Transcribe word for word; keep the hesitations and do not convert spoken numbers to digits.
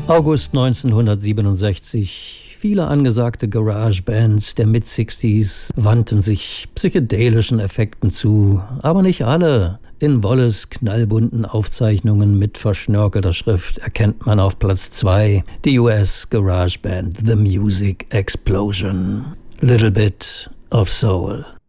August neunzehnhundertsiebenundsechzig. Viele angesagte Garage-Bands der Mid-Sixties wandten sich psychedelischen Effekten zu, aber nicht alle. In Wallace' knallbunten Aufzeichnungen mit verschnörkelter Schrift erkennt man auf Platz zwei die U S-Garage-Band The Music Explosion. Little Bit of Soul.